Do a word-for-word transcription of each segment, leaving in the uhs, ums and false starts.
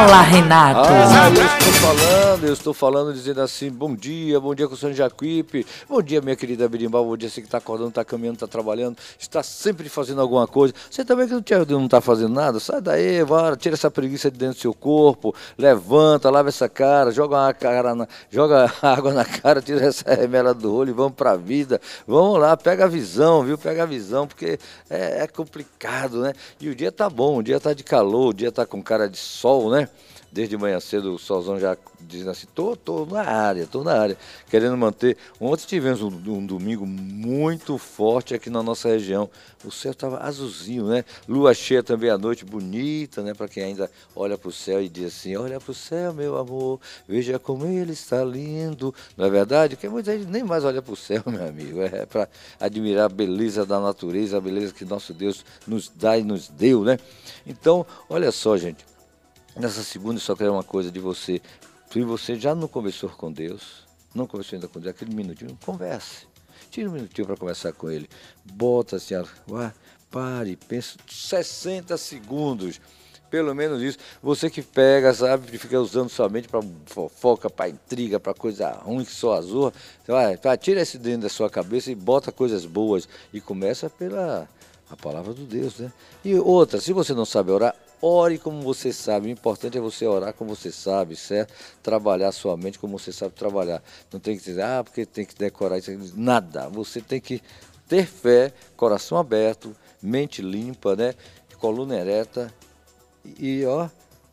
Fala, Renato! Ah, eu estou falando, eu estou falando, dizendo assim, bom dia, bom dia com o senhor Jacuípe, bom dia minha querida Berimbau, bom dia você que está acordando, está caminhando, está trabalhando, está sempre fazendo alguma coisa. Você também que não está fazendo nada, sai daí, vai, tira essa preguiça de dentro do seu corpo, levanta, lava essa cara, joga, uma cara na, joga água na cara, tira essa remela do olho e vamos para a vida. Vamos lá, pega a visão, viu? Pega a visão, porque é, é complicado, né? E o dia tá bom, o dia tá de calor, o dia tá com cara de sol, né? Desde manhã cedo o solzão já dizendo assim, tô, tô na área, tô na área, querendo manter. Ontem tivemos um, um domingo muito forte aqui na nossa região. O céu estava azulzinho, né? Lua cheia também à noite, bonita, né? Para quem ainda olha para o céu e diz assim, olha para o céu, meu amor, veja como ele está lindo. Não é verdade? Porque muita gente nem mais olha para o céu, meu amigo. É para admirar a beleza da natureza, a beleza que nosso Deus nos dá e nos deu, né? Então, olha só, gente. Nessa segunda, eu só quero uma coisa de você. Se você já não conversou com Deus, não conversou ainda com Deus, aquele minutinho, converse. Tira um minutinho para conversar com Ele. Bota assim, ó, pare, pensa, sessenta segundos. Pelo menos isso. Você que pega, sabe, que fica usando somente para fofoca, para intriga, para coisa ruim que só azul. Vai, vai, tira esse dentro da sua cabeça e bota coisas boas. E começa pela a palavra do Deus, né? E outra, se você não sabe orar, ore como você sabe. O importante é você orar como você sabe, certo? Trabalhar sua mente como você sabe trabalhar. Não tem que dizer, ah, porque tem que decorar isso. Nada. Você tem que ter fé, coração aberto, mente limpa, né? Coluna ereta e, ó,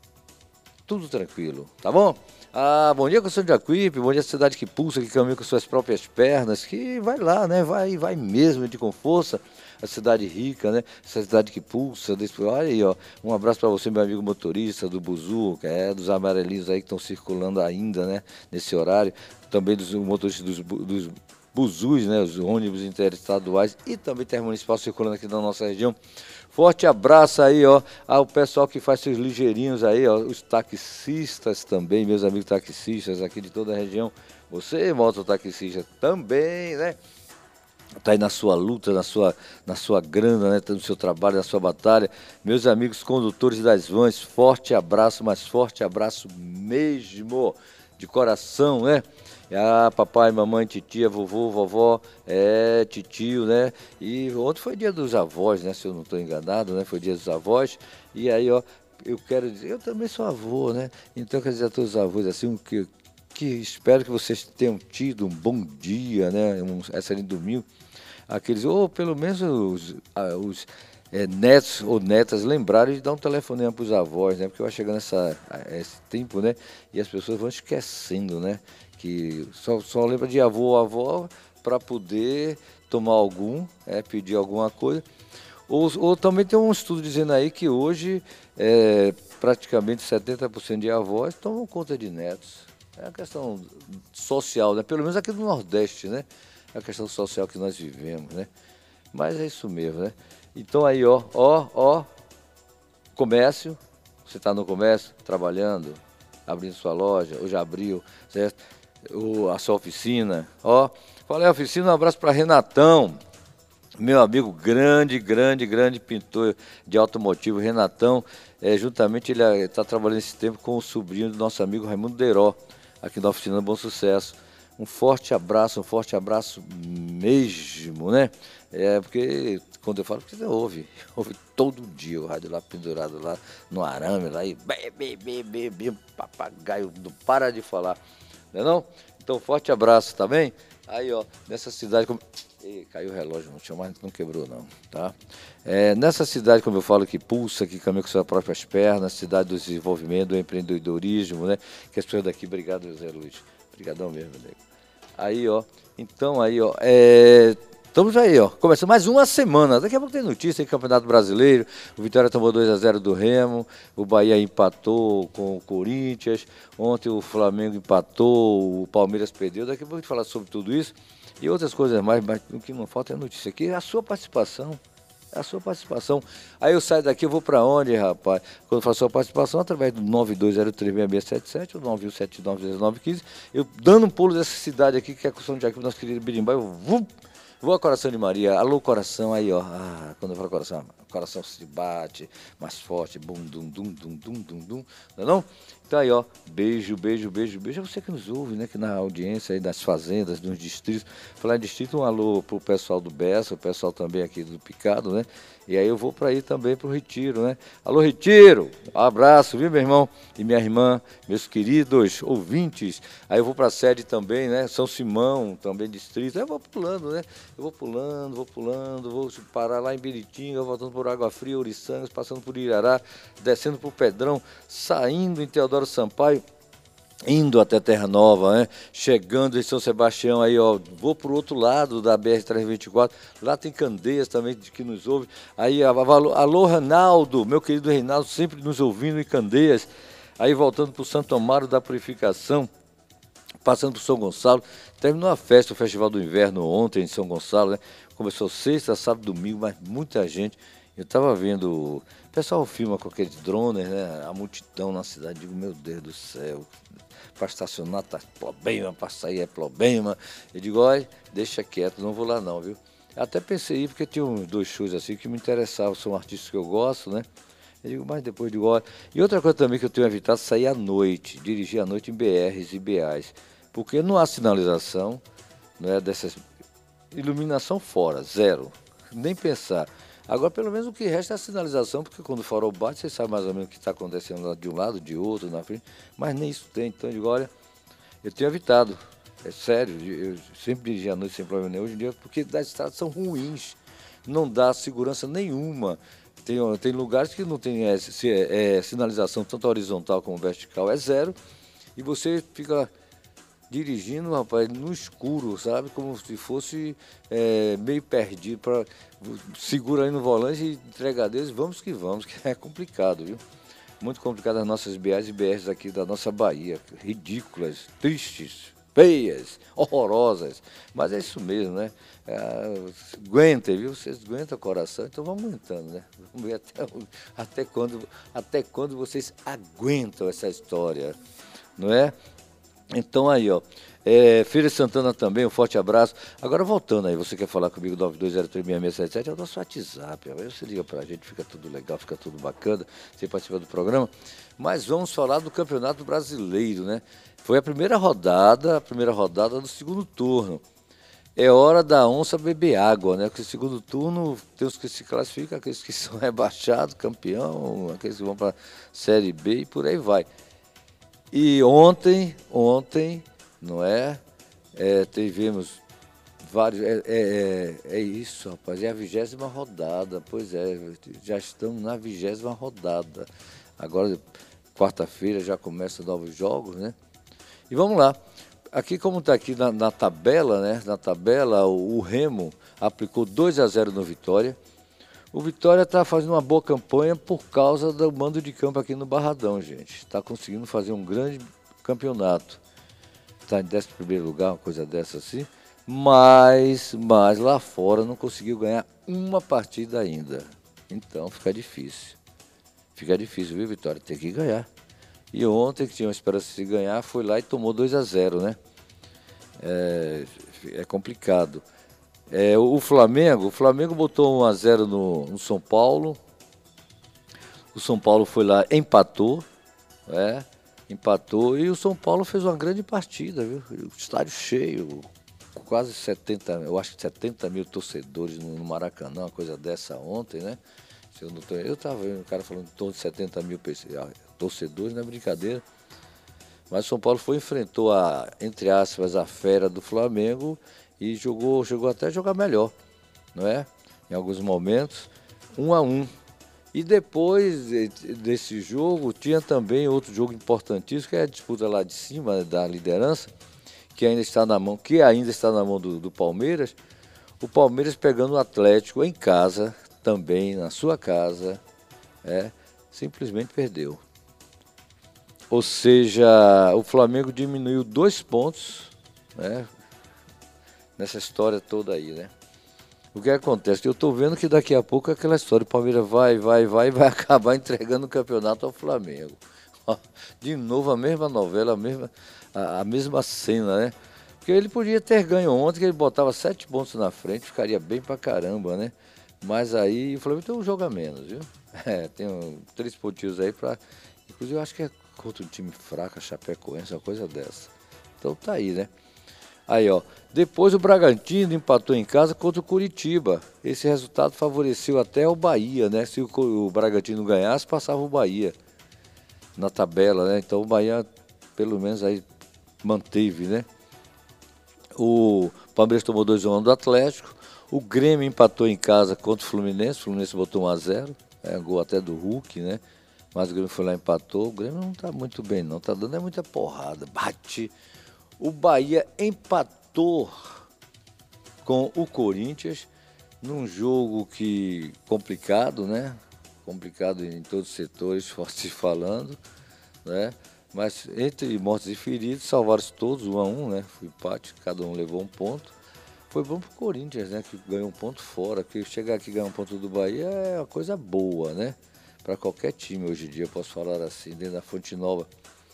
tudo tranquilo, tá bom? Ah, bom dia com o senhor Jacuípe, bom dia cidade que pulsa, que caminha com suas próprias pernas, que vai lá, né? Vai, vai mesmo, de com força. A cidade rica, né? Essa cidade que pulsa. Desse... Olha aí, ó. Um abraço para você, meu amigo motorista do Buzu, que é dos amarelinhos aí que estão circulando ainda, né? Nesse horário. Também dos motoristas dos, dos Buzus, né? Os ônibus interestaduais e também intermunicipal circulando aqui na nossa região. Forte abraço aí, ó, ao pessoal que faz seus ligeirinhos aí, ó, os taxistas também, meus amigos taxistas aqui de toda a região. Você, mototaxista, também, né? Está aí na sua luta, na sua, na sua grana, né? Tá no seu trabalho, na sua batalha. Meus amigos condutores das vans, forte abraço, mas forte abraço mesmo, de coração, né? Ah, papai, mamãe, titia, vovô, vovó, é, titio, né? E ontem foi dia dos avós, né? Se eu não estou enganado, né? Foi dia dos avós. E aí, ó, eu quero dizer, eu também sou avô, né? Então, quer dizer a todos os avós, assim, que, que espero que vocês tenham tido um bom dia, né? Um, essa de domingo. Aqueles, ou pelo menos os, os é, netos ou netas lembrarem de dar um telefonema para os avós, né? Porque vai chegando essa, esse tempo, né? E as pessoas vão esquecendo, né? Que só, só lembra de avô ou avó para poder tomar algum, é, pedir alguma coisa. Ou, ou também tem um estudo dizendo aí que hoje é, praticamente setenta por cento de avós tomam conta de netos. É uma questão social, né? Pelo menos aqui do Nordeste, né? É a questão social que nós vivemos, né? Mas é isso mesmo, né? Então aí, ó, ó, ó, comércio, você está no comércio, trabalhando, abrindo sua loja, ou já abriu, certo? O, a sua oficina, ó. Falei oficina, um abraço para Renatão, meu amigo grande, grande, grande pintor de automotivo, Renatão. É, juntamente ele está trabalhando esse tempo com o sobrinho do nosso amigo Raimundo Deiró, aqui na oficina Bom Sucesso. Um forte abraço, um forte abraço mesmo, né? É, porque quando eu falo, você ouve, ouve todo dia o rádio lá pendurado lá no arame, lá e bem, bem, bem, bem, papagaio não para de falar, não é não? Então, forte abraço, tá bem? Aí, ó, nessa cidade, como... Ih, caiu o relógio, não tinha mais, não quebrou não, tá? É, nessa cidade, como eu falo, que pulsa, que caminha com suas próprias pernas, cidade do desenvolvimento, do empreendedorismo, né? Que as pessoas daqui, obrigado, José Luiz, obrigadão mesmo, nego. Aí, ó, então aí, ó, é, estamos aí, ó, começando mais uma semana, daqui a pouco tem notícia aí, Campeonato Brasileiro, o Vitória tomou dois a zero do Remo, o Bahia empatou com o Corinthians, ontem o Flamengo empatou, o Palmeiras perdeu, daqui a pouco a gente falar sobre tudo isso e outras coisas mais, mas o que não falta é notícia aqui, é a sua participação. É a sua participação. Aí eu saio daqui, eu vou para onde, rapaz? Quando eu faço a sua participação, através do nove dois zero três seis seis sete sete ou nove um sete nove zero nove um cinco, eu dando um pulo dessa cidade aqui, que é a Construção de Jacuípe, nosso querido Berimbau, eu vou, vou a Coração de Maria. Alô, coração, aí, ó. Ah, quando eu falo coração, coração se bate mais forte, bum, dum, dum, dum, dum, dum, dum, não é não? Então aí, ó, beijo, beijo, beijo, beijo a você que nos ouve, né, que na audiência aí das fazendas, dos distritos. Falar em distrito, um alô pro pessoal do Bessa, o pessoal também aqui do Picado, né? E aí eu vou para ir também pro Retiro, né? Alô, Retiro! Abraço, viu, meu irmão e minha irmã, meus queridos ouvintes. Aí eu vou para a sede também, né? São Simão, também distrito. Aí eu vou pulando, né? Eu vou pulando, vou pulando, vou parar lá em Biritinga, voltando por Água Fria, Oriçangas, passando por Irará, descendo por Pedrão, saindo em Teodoro Sampaio, indo até Terra Nova, né? Chegando em São Sebastião, aí, ó, vou pro outro lado da B R trezentos e vinte e quatro, lá tem Candeias também que nos ouve. Aí, alô, alô, Reinaldo, meu querido Reinaldo, sempre nos ouvindo em Candeias. Aí, voltando pro Santo Amaro da Purificação, passando por São Gonçalo, terminou a festa, o Festival do Inverno ontem em São Gonçalo, né? Começou sexta, sábado, domingo, mas muita gente. Eu estava vendo, o pessoal filma com aqueles drones, né? A multidão na cidade, digo, meu Deus do céu, para estacionar tá problema, para sair é problema. Eu digo, olha, deixa quieto, não vou lá não, viu? Até pensei em ir, porque tinha uns dois shows assim que me interessavam, são artistas que eu gosto, né? Eu digo, mas depois digo, olha. E outra coisa também que eu tenho evitado, sair à noite, dirigir à noite em B Rs e B As, porque não há sinalização, não é dessas iluminação fora, zero, nem pensar. Agora, pelo menos o que resta é a sinalização, porque quando o farol bate, você sabe mais ou menos o que está acontecendo de um lado, de outro, na frente, mas nem isso tem. Então, eu digo, olha, eu tenho evitado, é sério, eu sempre dirigi à noite sem problema nenhum, hoje em dia, porque as estradas são ruins, não dá segurança nenhuma. Tem, tem lugares que não tem é, se, é, sinalização tanto horizontal como vertical, é zero, e você fica dirigindo, rapaz, no escuro, sabe? Como se fosse é, meio perdido. Pra, segura aí no volante e entrega a Deus, vamos que vamos, que é complicado, viu? Muito complicado as nossas B As e B Rs aqui da nossa Bahia. Ridículas, tristes, feias, horrorosas. Mas é isso mesmo, né? É, aguentem, viu? Vocês aguentam o coração, então vamos aguentando, né? Vamos ver até, até, quando, até quando vocês aguentam essa história, não é? Então aí, ó, é, Feira de Santana também, um forte abraço. Agora voltando aí, você quer falar comigo, nove dois zero três seis seis sete sete, é o nosso WhatsApp, aí você liga pra gente, fica tudo legal, fica tudo bacana, você participa do programa. Mas vamos falar do Campeonato Brasileiro, né? Foi a primeira rodada, a primeira rodada do segundo turno. É hora da onça beber água, né? Porque o segundo turno tem os que se classificam, aqueles que são rebaixados, campeão, aqueles que vão para Série B e por aí vai. E ontem, ontem, não é? é tivemos vários. É, é, é isso, rapaz. É a vigésima rodada. Pois é, já estamos na vigésima rodada. Agora, quarta-feira, já começam novos jogos, né? E vamos lá. Aqui, como está aqui na, na tabela, né? Na tabela, o, o Remo aplicou dois a zero no Vitória. O Vitória está fazendo uma boa campanha por causa do mando de campo aqui no Barradão, gente. Está conseguindo fazer um grande campeonato. Está em décimo primeiro lugar, uma coisa dessa assim. Mas, mas lá fora não conseguiu ganhar uma partida ainda. Então fica difícil. Fica difícil, viu, Vitória? Tem que ganhar. E ontem, que tinha uma esperança de ganhar, foi lá e tomou dois a zero, né? É, é complicado. É, o Flamengo, o Flamengo botou um a zero no, no São Paulo. O São Paulo foi lá, empatou, né? Empatou e o São Paulo fez uma grande partida, viu? O estádio cheio, quase setenta, eu acho que setenta mil torcedores no, no Maracanã, uma coisa dessa ontem, né? Se eu não tô, eu estava vendo o cara falando em torno de setenta mil torcedores, não é brincadeira. Mas o São Paulo foi enfrentou a, entre aspas, a fera do Flamengo e jogou, chegou até a jogar melhor, não é? Em alguns momentos, um a um. E depois desse jogo, tinha também outro jogo importantíssimo, que é a disputa lá de cima da liderança, que ainda está na mão, que ainda está na mão do, do Palmeiras. O Palmeiras pegando o Atlético em casa, também na sua casa, é, simplesmente perdeu. Ou seja, o Flamengo diminuiu dois pontos, né? Nessa história toda aí, né? O que acontece? Eu estou vendo que daqui a pouco aquela história, o Palmeiras vai, vai, vai e vai acabar entregando o campeonato ao Flamengo. De novo a mesma novela, a mesma, a, a mesma cena, né? Porque ele podia ter ganho ontem, que ele botava sete pontos na frente, ficaria bem pra caramba, né? Mas aí o Flamengo tem um jogo a menos, viu? É, tem um, três pontinhos aí para. Inclusive, eu acho que é contra um time fraco, a Chapecoense, uma coisa dessa. Então tá aí, né? Aí, ó. Depois o Bragantino empatou em casa contra o Curitiba. Esse resultado favoreceu até o Bahia, né? Se o, o Bragantino ganhasse, passava o Bahia na tabela, né? Então o Bahia, pelo menos, aí manteve, né? O Palmeiras tomou dois a um do Atlético. O Grêmio empatou em casa contra o Fluminense. O Fluminense botou um a zero. É, gol até do Hulk, né? Mas o Grêmio foi lá e empatou. O Grêmio não tá muito bem, não. Tá dando é muita porrada. Bate. O Bahia empatou com o Corinthians num jogo que complicado, né? Complicado em todos os setores, forte falando, né? Mas entre mortos e feridos, salvaram-se todos, um a um, né? Foi empate, cada um levou um ponto. Foi bom pro Corinthians, né? Que ganhou um ponto fora. Que chegar aqui e ganhar um ponto do Bahia é uma coisa boa, né? Para qualquer time hoje em dia, posso falar assim, dentro da Fonte Nova.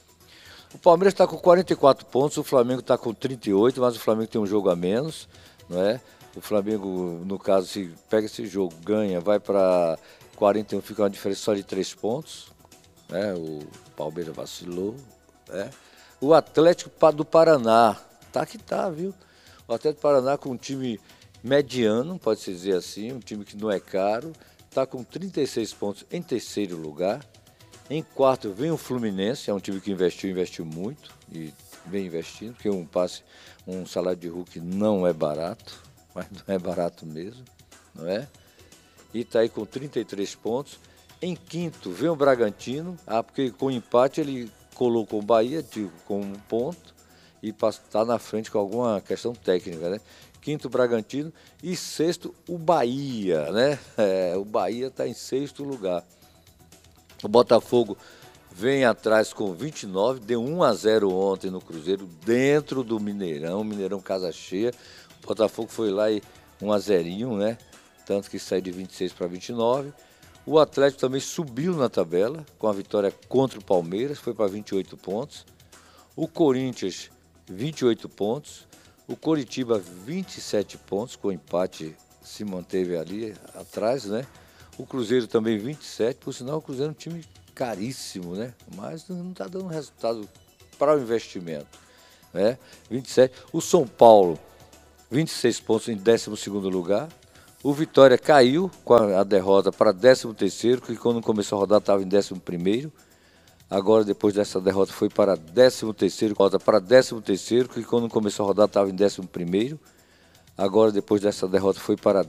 O Palmeiras está com quarenta e quatro pontos, o Flamengo está com trinta e oito, mas o Flamengo tem um jogo a menos, não é? O Flamengo, no caso, se pega esse jogo, ganha, vai para quarenta e um, fica uma diferença só de três pontos, né? O Palmeiras vacilou, né? O Atlético do Paraná, tá que tá, viu? O Atlético do Paraná com um time mediano, pode-se dizer assim, um time que não é caro, está com trinta e seis pontos em terceiro lugar. Em quarto vem o Fluminense, é um time que investiu, investiu muito e vem investindo, porque um passe, um salário de Hulk não é barato, mas não é barato mesmo, não é? E está aí com trinta e três pontos. Em quinto vem o Bragantino, ah, porque com empate ele colocou o Bahia digo, com um ponto e está na frente com alguma questão técnica, né? Quinto, Bragantino. E sexto, o Bahia, né? É, o Bahia está em sexto lugar. O Botafogo vem atrás com vinte e nove, deu um a zero ontem no Cruzeiro, dentro do Mineirão, Mineirão casa cheia. O Botafogo foi lá e um a zero, né? Tanto que saiu de vinte e seis para vinte e nove. O Atlético também subiu na tabela, com a vitória contra o Palmeiras, foi para vinte e oito pontos. O Corinthians, vinte e oito pontos. O Coritiba, vinte e sete pontos, com empate se manteve ali atrás, né? O Cruzeiro também vinte e sete, por sinal o Cruzeiro é um time caríssimo, né? Mas não está dando resultado para o investimento, né? vinte e sete. O São Paulo, vinte e seis pontos em décimo segundo lugar. O Vitória caiu com a derrota para décimo terceiro, que quando começou a rodar estava em décimo primeiro. Agora, depois dessa derrota, foi para décimo terceiro, volta para décimo terceiro, que quando começou a rodar estava em décimo primeiro. Agora, depois dessa derrota, foi para